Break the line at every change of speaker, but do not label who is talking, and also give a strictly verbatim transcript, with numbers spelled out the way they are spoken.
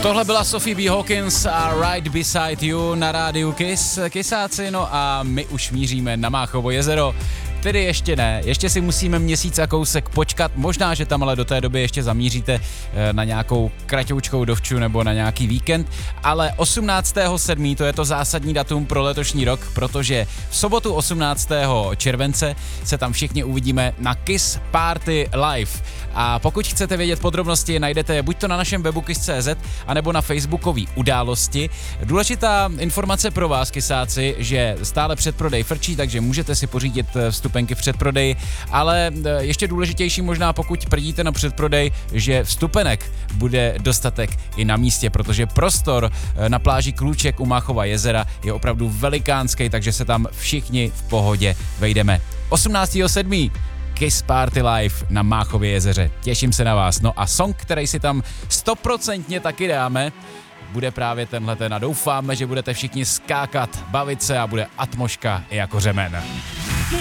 Tohle byla Sophie B. Hawkins a Right Beside You na rádiu Kiss. Kissáci, no a my už míříme na Máchovo jezero. Tedy ještě ne, ještě si musíme měsíc a kousek počkat, možná, že tam ale do té doby ještě zamíříte na nějakou kratoučkou dovču nebo na nějaký víkend, ale osmnáctého sedmého to je to zásadní datum pro letošní rok, protože v sobotu osmnáctého července se tam všichni uvidíme na Kiss Party Live. A pokud chcete vědět podrobnosti, najdete je buď to na našem webu kiss tečka cé zet, anebo na facebookové události. Důležitá informace pro vás, Kissáci, že stále předprodej frčí, takže můžete si pořídit vstupenky v předprodeji, ale ještě důležitější možná, pokud prdíte na předprodej, že vstupenek bude dostatek i na místě, protože prostor na pláži Kluček u Máchova jezera je opravdu velikánský, takže se tam všichni v pohodě vejdeme. osmnáctého sedmého Kiss Party Live na Máchově jezeře. Těším se na vás. No a song, který si tam stoprocentně taky dáme, bude právě tenhle ten a doufáme, že budete všichni skákat, bavit se a bude atmoška i jako řemen.